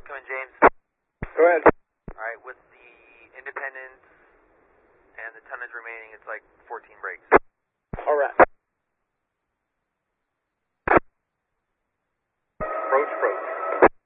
Come in, James. Go ahead. Alright, with the Independence and the tonnage remaining, it's like 14 brakes. Alright.